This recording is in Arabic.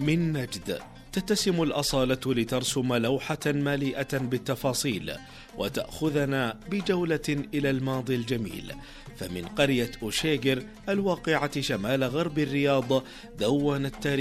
من نجد تتسم الأصالة لترسم لوحة مليئة بالتفاصيل وتأخذنا بجولة إلى الماضي الجميل. فمن قرية أوشيجر الواقعة شمال غرب الرياض دون التاريخ